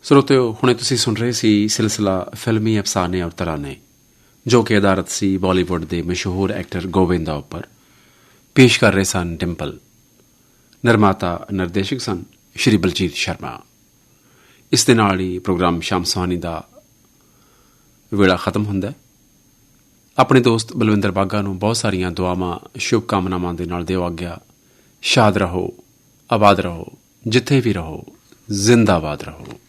ਸਰੋਤਿਓ, ਹੁਣੇ ਤੁਸੀਂ ਸੁਣ ਰਹੇ ਸੀ ਸਿਲਸਿਲਾ ਫਿਲਮੀ ਅਫਸਾਨੇ ਔਰ ਤਰਾਨੇ, ਜੋ ਕਿ ਆਧਾਰਿਤ ਸੀ ਬਾਲੀਵੁੱਡ ਦੇ ਮਸ਼ਹੂਰ ਐਕਟਰ ਗੋਵਿੰਦਾ ਉੱਪਰ। ਪੇਸ਼ ਕਰ ਰਹੇ ਸਨ ਡਿੰਪਲ। ਨਿਰਮਾਤਾ ਨਿਰਦੇਸ਼ਕ ਸਨ ਸ਼੍ਰੀ ਬਲਜੀਤ ਸ਼ਰਮਾ। ਇਸ ਦੇ ਨਾਲ ਹੀ ਪ੍ਰੋਗਰਾਮ ਸ਼ਾਮ ਸੁਹਾਨੀ ਦਾ ਵੇਲਾ ਖਤਮ ਹੁੰਦਾ। ਆਪਣੇ ਦੋਸਤ ਬਲਵਿੰਦਰ ਬਾਗਾ ਨੂੰ ਬਹੁਤ ਸਾਰੀਆਂ ਦੁਆਵਾਂ, ਸ਼ੁਭ ਕਾਮਨਾਵਾਂ ਦੇ ਨਾਲ ਦਿਓ ਆਗਿਆ। ਸ਼ਾਦ ਰਹੋ, ਆਬਾਦ ਰਹੋ, ਜਿੱਥੇ ਵੀ ਰਹੋ, ਜ਼ਿੰਦਾਬਾਦ ਰਹੋ।